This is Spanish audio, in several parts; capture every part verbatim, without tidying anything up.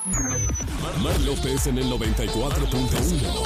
Mar López en el noventa y cuatro punto uno.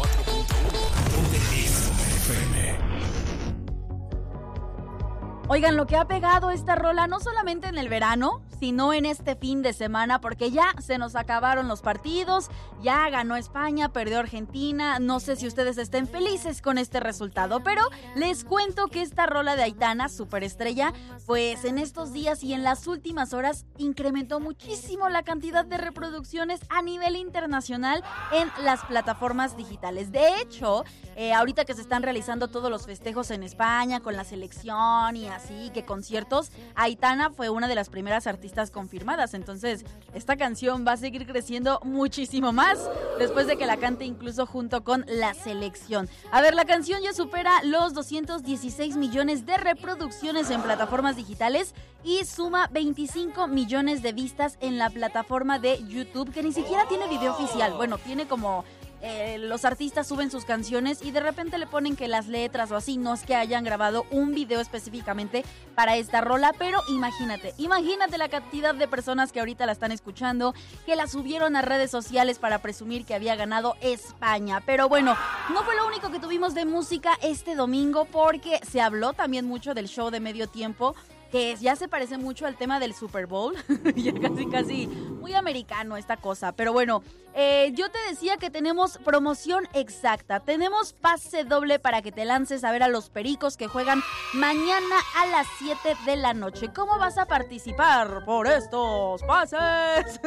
Oigan, lo que ha pegado esta rola no solamente en el verano, sino en este fin de semana, porque ya se nos acabaron los partidos, ya ganó España, perdió Argentina, no sé si ustedes estén felices con este resultado, pero les cuento que esta rola de Aitana, superestrella, pues en estos días y en las últimas horas incrementó muchísimo la cantidad de reproducciones a nivel internacional en las plataformas digitales. De hecho, eh, ahorita que se están realizando todos los festejos en España con la selección y así, que conciertos, Aitana fue una de las primeras artistas confirmadas, entonces esta canción va a seguir creciendo muchísimo más después de que la cante incluso junto con la selección. A ver, la canción ya supera los doscientos dieciséis millones de reproducciones en plataformas digitales y suma veinticinco millones de vistas en la plataforma de YouTube, que ni siquiera tiene video oficial. Bueno, tiene como... Eh, los artistas suben sus canciones y de repente le ponen que las letras o así, no es que hayan grabado un video específicamente para esta rola, pero imagínate, imagínate la cantidad de personas que ahorita la están escuchando, que la subieron a redes sociales para presumir que había ganado España. Pero bueno, no fue lo único que tuvimos de música este domingo, porque se habló también mucho del show de medio tiempo, que ya se parece mucho al tema del Super Bowl, ya casi casi muy americano esta cosa, pero bueno, eh, yo te decía que tenemos promoción exacta, tenemos pase doble para que te lances a ver a los Pericos que juegan mañana a las siete de la noche. ¿Cómo vas a participar por estos pases?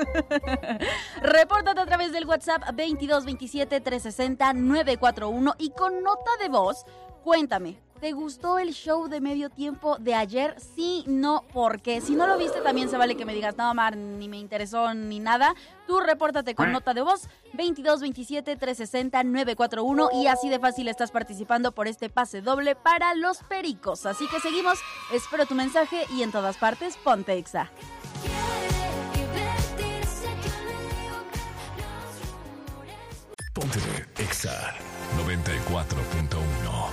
Repórtate a través del WhatsApp veintidós veintisiete trescientos sesenta nueve cuatro uno y con nota de voz, cuéntame, ¿te gustó el show de medio tiempo de ayer? Sí, no, ¿por qué? Si no lo viste, también se vale que me digas, no, Mar, ni me interesó ni nada. Tú repórtate con nota de voz, veintidós veintisiete trescientos sesenta nueve cuatro uno, y así de fácil estás participando por este pase doble para los Pericos. Así que seguimos, espero tu mensaje y en todas partes, ponte Exa. Ponte Exa noventa y cuatro punto uno.